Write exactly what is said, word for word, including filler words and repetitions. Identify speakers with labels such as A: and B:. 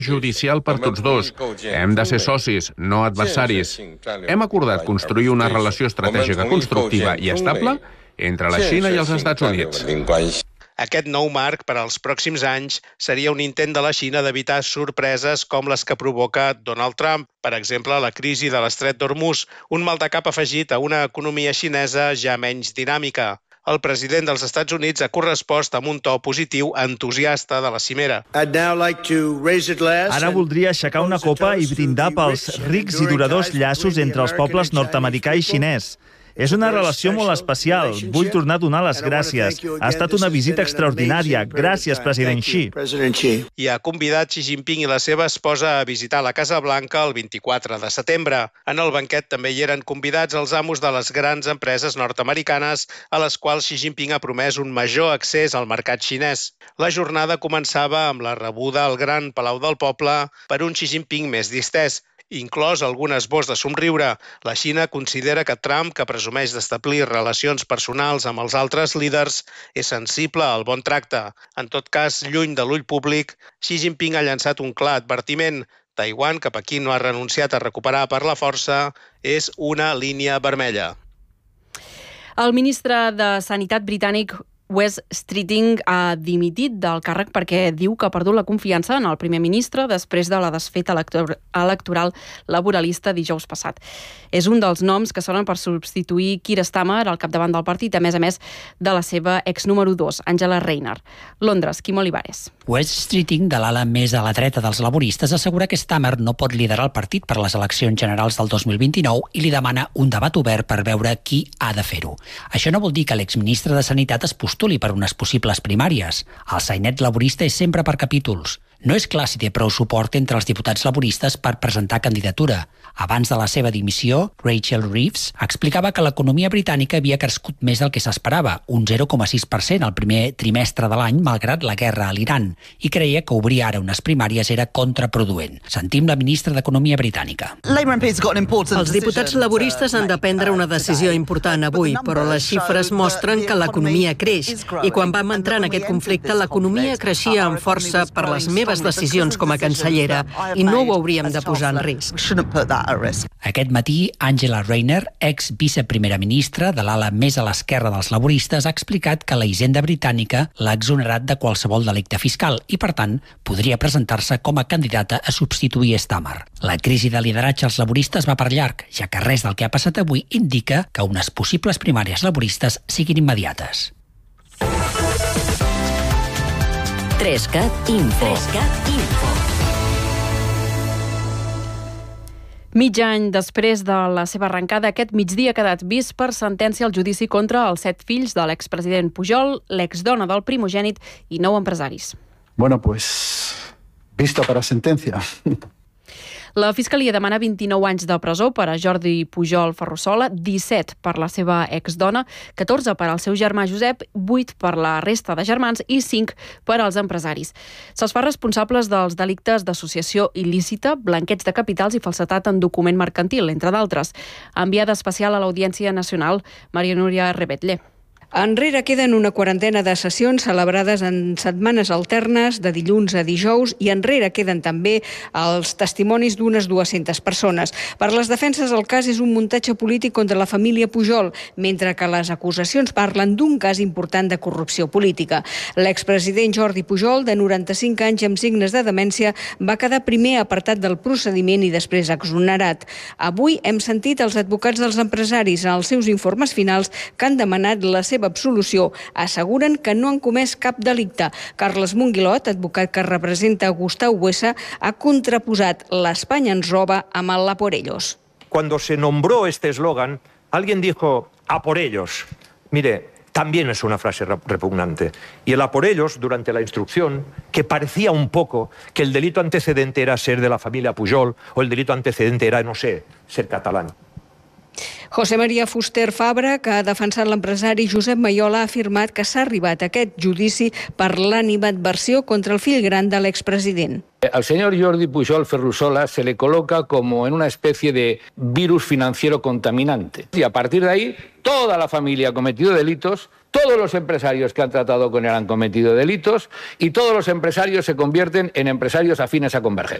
A: judicial per tots dos. Hem de ser socis, no adversaris. Hem acordat construir una relació estratègica constructiva i estable entre la Xina i els Estats Units.
B: Aquest nou marc per als pròxims anys seria un intent de la Xina d'evitar sorpreses com les que provoca Donald Trump. Per exemple, la crisi de l'estret d'Hormuz, un maldecap afegit a una economia xinesa ja menys dinàmica. El president dels Estats Units ha correspost amb un to positiu entusiasta de la cimera.
C: Ara voldria aixecar una copa i brindar pels rics i duradors llaços entre els pobles nord-americà i xinès. És una relació molt especial. Vull tornar a donar les gràcies. Ha estat una visita extraordinària. Gràcies, president Xi.
B: I ha convidat Xi Jinping i la seva esposa a visitar la Casa Blanca el vint-i-quatre de setembre. En el banquet també hi eren convidats els amos de les grans empreses nord-americanes, a les quals Xi Jinping ha promès un major accés al mercat xinès. La jornada començava amb la rebuda al Gran Palau del Poble per un Xi Jinping més distès, inclòs algun esbós de somriure. La Xina considera que Trump, que presumeix d'establir relacions personals amb els altres líders, és sensible al bon tracte. En tot cas, lluny de l'ull públic, Xi Jinping ha llançat un clar advertiment. Taiwan, que Pequín no ha renunciat a recuperar per la força, és una línia vermella.
D: El ministre de Sanitat britànic Wes Streeting ha dimitit del càrrec perquè diu que ha perdut la confiança en el primer ministre després de la desfeta electoral laboralista dijous passat. És un dels noms que sonen per substituir Keir Starmer al capdavant del partit, a més a més de la seva ex número dos, Angela Rayner. Londres, Quim Olivares.
E: Wes Streeting, de l'ala més a la dreta dels laboristes, assegura que Starmer no pot liderar el partit per les eleccions generals del dos mil vint-i-nou i li demana un debat obert per veure qui ha de fer-ho. Això no vol dir que l'exministre de Sanitat es postuli per unes possibles primàries. El sainet laborista és sempre per capítols. No és clar si té prou suport entre els diputats laboristes per presentar candidatura. Abans de la seva dimissió, Rachel Reeves explicava que l'economia britànica havia crescut més del que s'esperava, un zero coma sis per cent al primer trimestre de l'any, malgrat la guerra a l'Iran, i creia que obrir ara unes primàries era contraproduent. Sentim la ministra d'Economia britànica.
F: Els diputats laboristes han de prendre una decisió important avui, però les xifres mostren que l'economia creix, i quan vam entrar en aquest conflicte, l'economia creixia amb força per les meves decisions com a cancellera, i no ho hauríem de posar en risc.
E: Aquest matí, Angela Rayner, ex-viceprimera ministra de l'ala més a l'esquerra dels laboristes, ha explicat que la Hisenda britànica l'ha exonerat de qualsevol delicte fiscal i, per tant, podria presentar-se com a candidata a substituir Starmer. La crisi de lideratge als laboristes va per llarg, ja que res del que ha passat avui indica que unes possibles primàries laboristes siguin immediates.
G: Trescat Info. Trescat Info.
D: Mig any després de la seva arrencada, aquest migdia ha quedat vist per sentència el judici contra els set fills de l'expresident Pujol, l'exdona del primogènit i nou empresaris.
H: Bueno, pues, visto para sentencia.
D: La Fiscalia demana vint-i-nou anys de presó per a Jordi Pujol Ferrusola, disset per la seva exdona, catorze per al seu germà Josep, vuit per la resta de germans i cinc per als empresaris. Se'ls fa responsables dels delictes d'associació il·lícita, blanqueig de capitals i falsetat en document mercantil, entre d'altres. Enviada especial a l'Audiència Nacional, Maria Núria Revetlle.
I: Enrere queden una quarantena de sessions celebrades en setmanes alternes de dilluns a dijous i enrere queden també els testimonis d'unes dues-centes persones. Per les defenses el cas és un muntatge polític contra la família Pujol, mentre que les acusacions parlen d'un cas important de corrupció política. L'expresident Jordi Pujol, de noranta-cinc anys amb signes de demència, va quedar primer apartat del procediment i després exonerat. Avui hem sentit els advocats dels empresaris en els seus informes finals que han demanat la seva absolució. Asseguren que no han comès cap delicte. Carles Monguilot, advocat que representa Gustau Buesa, ha contraposat l'Espanya ens roba amb el a por ellos.
J: Cuando se nombró este eslogan, alguien dijo a por ellos. Mire, también es una frase repugnante. Y el a por ellos, durante la instrucción, que parecía un poco que el delito antecedente era ser de la familia Pujol o el delito antecedente era, no sé, ser catalán.
I: José María Fuster Fabra, que ha defensat l'empresari Josep Mayola, ha afirmat que s'ha arribat a aquest judici per l'animadversió contra el fill gran de l'expresident.
K: Al señor Jordi Pujol Ferrusola se le coloca como en una especie de virus financiero contaminante. Y a partir de ahí, toda la familia ha cometido delitos, todos los empresarios que han tratado con él han cometido delitos y todos los empresarios se convierten en empresarios afines a Converger.